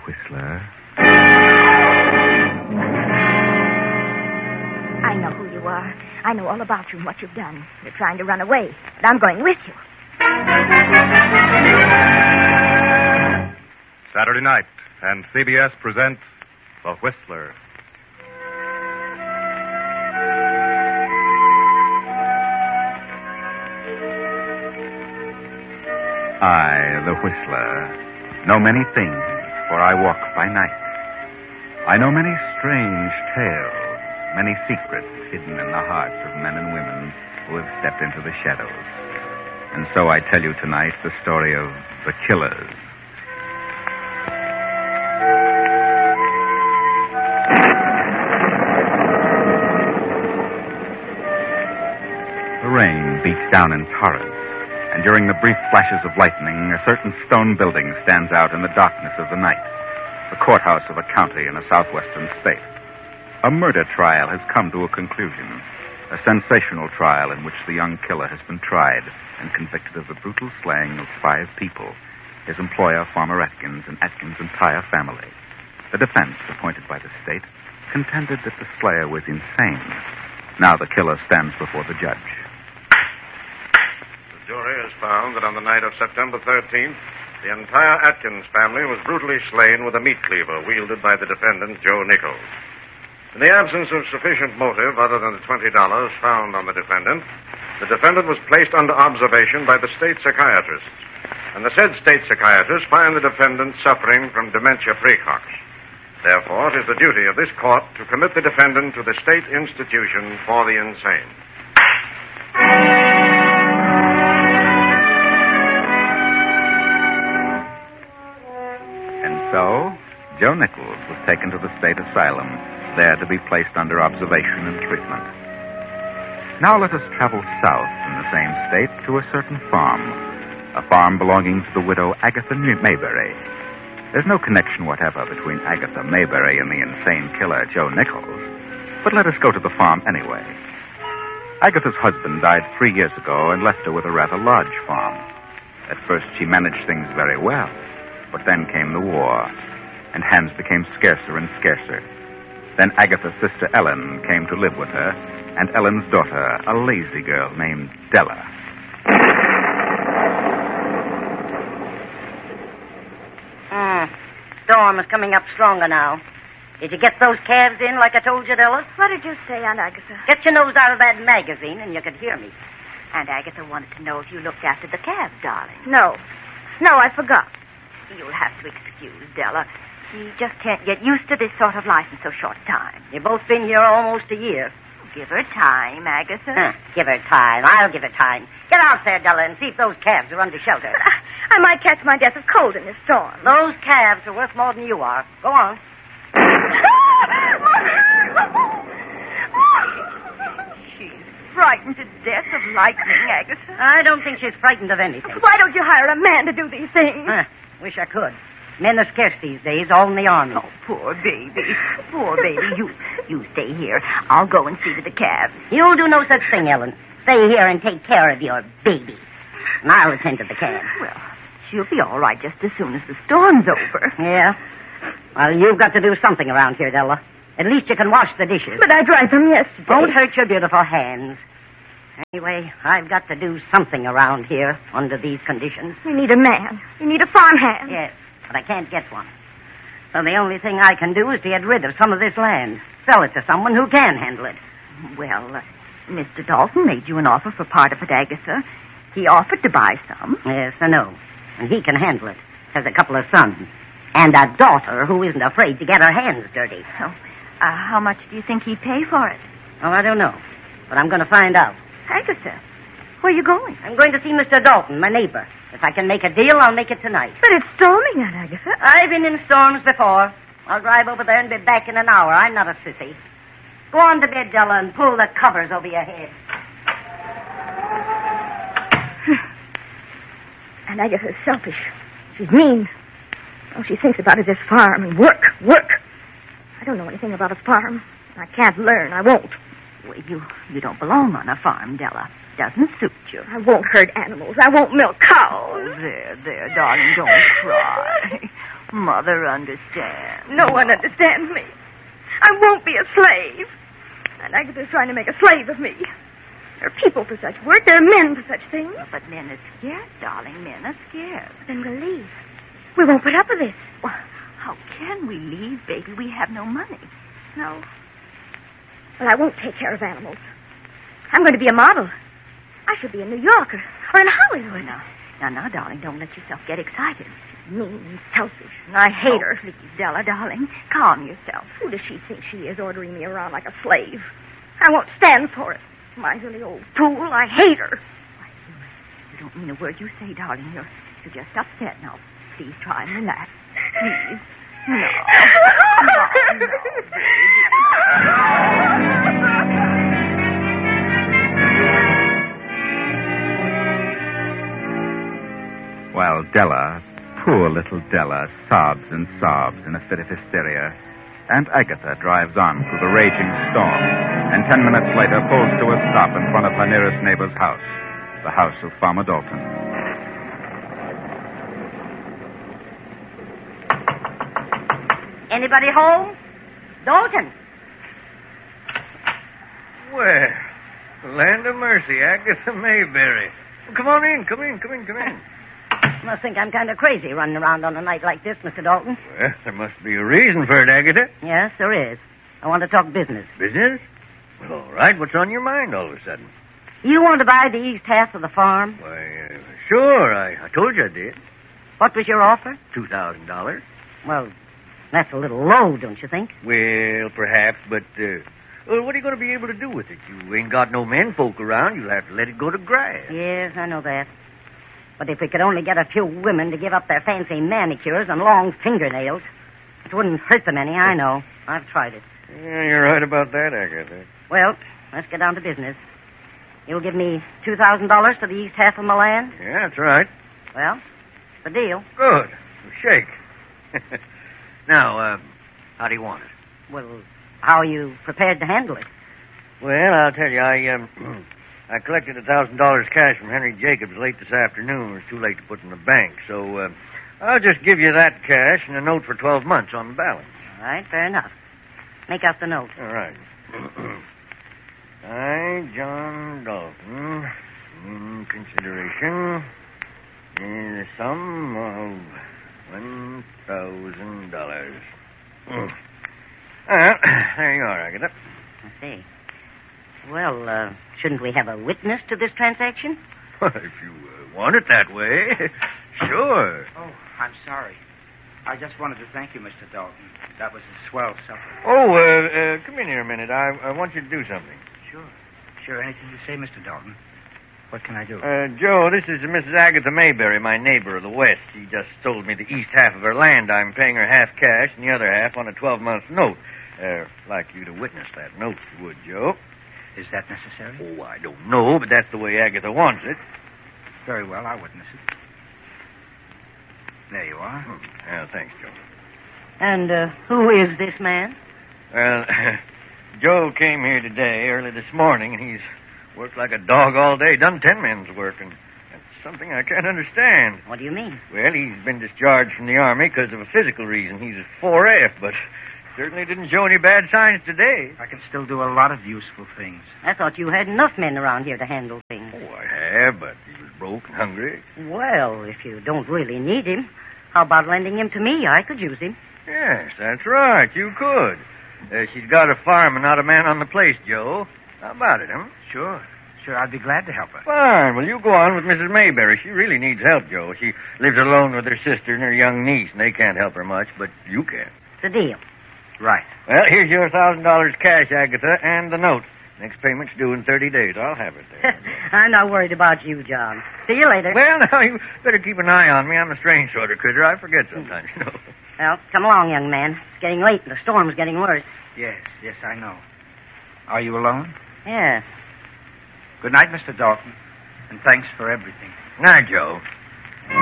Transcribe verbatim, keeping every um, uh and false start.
Whistler. I know who you are. I know all about you and what you've done. You're trying to run away, but I'm going with you. Saturday night, and C B S presents The Whistler. I, the Whistler, know many things, for I walk by night. I know many strange tales, many secrets hidden in the hearts of men and women who have stepped into the shadows. And so I tell you tonight the story of the Killers. The rain beats down in torrents. And during the brief flashes of lightning, a certain stone building stands out in the darkness of the night. The courthouse of a county in a southwestern state. A murder trial has come to a conclusion. A sensational trial in which the young killer has been tried and convicted of the brutal slaying of five people. His employer, Farmer Atkins, and Atkins' entire family. The defense, appointed by the state, contended that the slayer was insane. Now the killer stands before the judge. The jury has found that on the night of September thirteenth, the entire Atkins family was brutally slain with a meat cleaver wielded by the defendant, Joe Nichols. In the absence of sufficient motive other than the twenty dollars found on the defendant, the defendant was placed under observation by the state psychiatrist. And the said state psychiatrist find the defendant suffering from dementia praecox. Therefore, it is the duty of this court to commit the defendant to the state institution for the insane. So, Joe Nichols was taken to the state asylum, there to be placed under observation and treatment. Now let us travel south in the same state to a certain farm, a farm belonging to the widow Agatha Mayberry. There's no connection whatever between Agatha Mayberry and the insane killer Joe Nichols, but let us go to the farm anyway. Agatha's husband died three years ago and left her with a rather large farm. At first she managed things very well. But then came the war, and hands became scarcer and scarcer. Then Agatha's sister Ellen came to live with her, and Ellen's daughter, a lazy girl named Della. Hmm. Storm is coming up stronger now. Did you get those calves in like I told you, Della? What did you say, Aunt Agatha? Get your nose out of that magazine and you could hear me. Aunt Agatha wanted to know if you looked after the calves, darling. No. No, I forgot. You'll have to excuse Della. She just can't get used to this sort of life in so short a time. You've both been here almost a year. Give her time, Agatha. Huh, give her time. I'll give her time. Get out there, Della, and see if those calves are under shelter. I might catch my death of cold in this storm. Those calves are worth more than you are. Go on. She's frightened to death of lightning, Agatha. I don't think she's frightened of anything. Why don't you hire a man to do these things? Huh. Wish I could. Men are scarce these days, all in the army. Oh, poor baby. Poor baby. You you stay here. I'll go and see to the calves. You'll do no such thing, Ellen. Stay here and take care of your baby. And I'll attend to the calves. Well, she'll be all right just as soon as the storm's over. Yeah? Well, you've got to do something around here, Della. At least you can wash the dishes. But I dried them yesterday. Don't hurt your beautiful hands. Anyway, I've got to do something around here under these conditions. You need a man. You need a farmhand. Yes, but I can't get one. So the only thing I can do is to get rid of some of this land. Sell it to someone who can handle it. Well, uh, Mister Dalton made you an offer for part of it, Agatha. He offered to buy some. Yes, I know. And he can handle it. Has a couple of sons. And a daughter who isn't afraid to get her hands dirty. Oh, uh, how much do you think he'd pay for it? Oh, I don't know. But I'm going to find out. Agatha, where are you going? I'm going to see Mister Dalton, my neighbor. If I can make a deal, I'll make it tonight. But it's storming, Aunt Agatha. I've been in storms before. I'll drive over there and be back in an hour. I'm not a sissy. Go on to bed, Della, and pull the covers over your head. Aunt Agatha's selfish. She's mean. All she thinks about is this farm and work, work. I don't know anything about a farm. I can't learn. I won't. Well, you, you don't belong on a farm, Della. Doesn't suit you. I won't hurt animals. I won't milk cows. Oh, there, there, darling, don't cry. Mother understands. No one understands me. I won't be a slave. And Agatha's trying to make a slave of me. There are people for such work. There are men for such things. But men are scared, darling. Men are scared. Then we'll leave. We won't put up with this. Well, how can we leave, baby? We have no money. No. Well, I won't take care of animals. I'm going to be a model. I should be in New York or, or in Hollywood. Now, now, now, darling, don't let yourself get excited. She's mean and selfish, and I hate oh, her. Please, Della, darling, calm yourself. Who does she think she is, ordering me around like a slave? I won't stand for it. Miserly old fool. I hate her. Why, you, you don't mean a word you say, darling. You're, you're just upset now. Please try and relax. Please. No. No, no, While Della, poor little Della, sobs and sobs in a fit of hysteria, Aunt Agatha drives on through the raging storm, and ten minutes later pulls to a stop in front of her nearest neighbor's house, the house of Farmer Dalton. Anybody home? Dalton. Well, land of mercy, Agatha Mayberry. Come on in, come in, come in, come in. You must think I'm kind of crazy running around on a night like this, Mister Dalton. Well, there must be a reason for it, Agatha. Yes, there is. I want to talk business. Business? Well, all right. What's on your mind all of a sudden? You want to buy the east half of the farm? Why, uh, sure. I, I told you I did. What was your offer? Two thousand dollars. Well, that's a little low, don't you think? Well, perhaps, but, uh, well, what are you going to be able to do with it? You ain't got no men folk around. You'll have to let it go to grass. Yes, I know that. But if we could only get a few women to give up their fancy manicures and long fingernails, it wouldn't hurt them any, I know. I've tried it. Yeah, you're right about that, Agatha. Well, let's get down to business. You'll give me two thousand dollars for the east half of my land? Yeah, that's right. Well, the deal. Good. Shake. Now, uh, how do you want it? Well, how are you prepared to handle it? Well, I'll tell you, I, um... I collected a thousand dollars cash from Henry Jacobs late this afternoon. It was too late to put in the bank, so uh, I'll just give you that cash and a note for twelve months on the balance. All right, fair enough. Make out the note. All right. I, John Dalton, in consideration, in the sum of one thousand dollars. Well, there you are, Agatha. I see. Well, uh, shouldn't we have a witness to this transaction? If you uh, want it that way, sure. Oh, I'm sorry. I just wanted to thank you, Mister Dalton. That was a swell supper. Oh, uh, uh, come in here a minute. I, I want you to do something. Sure. Sure, anything you say, Mister Dalton. What can I do? Uh, Joe, this is Missus Agatha Mayberry, my neighbor of the West. She just sold me the east half of her land. I'm paying her half cash and the other half on a twelve-month note. Uh, like you to witness that note, if you would, Joe. Is that necessary? Oh, I don't know, but that's the way Agatha wants it. Very well, I'll witness it. There you are. Hmm. Well, thanks, Joe. And uh, who is this man? Well, Joe came here today, early this morning, and he's worked like a dog all day, done ten men's work, and that's something I can't understand. What do you mean? Well, he's been discharged from the Army because of a physical reason. He's a four F, but certainly didn't show any bad signs today. I can still do a lot of useful things. I thought you had enough men around here to handle things. Oh, I have, but he was broke and hungry. Well, if you don't really need him, how about lending him to me? I could use him. Yes, that's right. You could. Uh, she's got a farm and not a man on the place, Joe. How about it, huh? Sure. Sure, I'd be glad to help her. Fine. Well, you go on with Missus Mayberry. She really needs help, Joe. She lives alone with her sister and her young niece, and they can't help her much, but you can. It's a deal. Right. Well, here's your thousand dollars cash, Agatha, and the note. Next payment's due in thirty days. I'll have it there. I'm not worried about you, John. See you later. Well, now, you better keep an eye on me. I'm a strange sort of critter. I forget sometimes, you know. Well, come along, young man. It's getting late and the storm's getting worse. Yes, yes, I know. Are you alone? Yeah. Good night, Mister Dalton. And thanks for everything. Night, Joe.